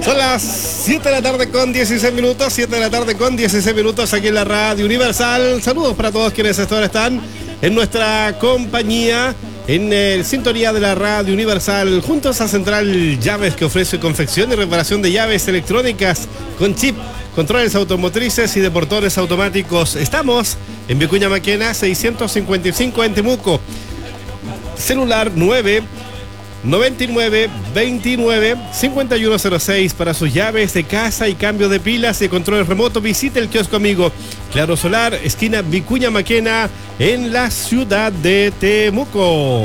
Son las 7 de la tarde con 16 minutos, 7 de la tarde con 16 minutos aquí en la Radio Universal. Saludos para todos quienes ahora están en nuestra compañía, en sintonía de la Radio Universal, juntos a Central Llaves, que ofrece confección y reparación de llaves electrónicas con chip, controles automotrices y de portones automáticos. Estamos en Vicuña Maquena 655 en Temuco. Celular 999-29-5106 para sus llaves de casa y cambio de pilas y controles remotos. Visite el kiosco amigo Claro Solar, esquina Vicuña Maquena, en la ciudad de Temuco.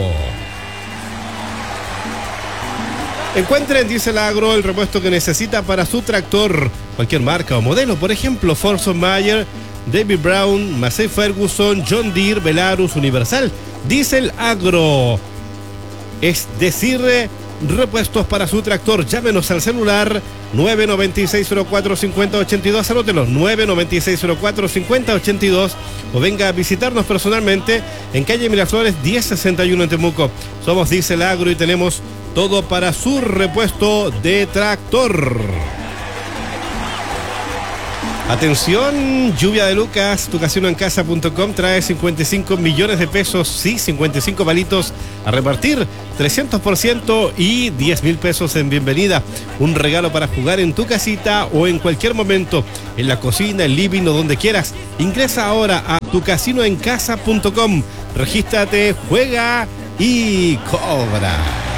Encuentre en Diesel Agro el repuesto que necesita para su tractor, cualquier marca o modelo, por ejemplo Forson Mayer, David Brown, Massey Ferguson, John Deere, Belarus, Universal. Diesel Agro, es decir, repuestos para su tractor. Llámenos al celular 996-04-5082, anótelo, 996-04-5082, o venga a visitarnos personalmente en calle Miraflores 1061 en Temuco. Somos Diesel Agro y tenemos todo para su repuesto de tractor. Atención, Lluvia de Lucas, tucasinoencasa.com trae 55 millones de pesos, sí, 55 palitos a repartir, 300% y 10,000 pesos en bienvenida. Un regalo para jugar en tu casita o en cualquier momento, en la cocina, el living o donde quieras. Ingresa ahora a tucasinoencasa.com, regístrate, juega y cobra.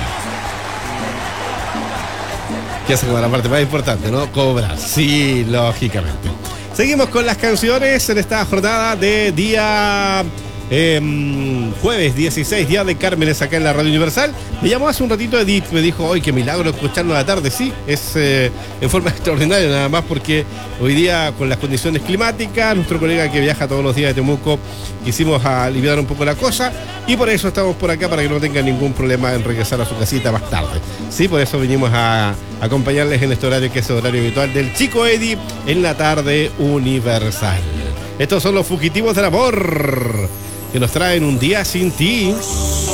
Que es la parte más importante, ¿no? Cobrar, sí, lógicamente. Seguimos con las canciones en esta jornada de día jueves 16, día de Cármenes acá en la Radio Universal. Me llamó hace un ratito Edith, me dijo, ¡ay, qué milagro escucharlo a la tarde! Sí, es en forma extraordinaria, nada más porque hoy día con las condiciones climáticas, nuestro colega que viaja todos los días de Temuco, quisimos aliviar un poco la cosa y por eso estamos por acá, para que no tengan ningún problema en regresar a su casita más tarde. Sí, por eso venimos a acompañarles en este horario, que es el horario habitual del Chico Eddie en la tarde universal. Estos son los fugitivos del amor, que nos traen Un Día Sin Ti.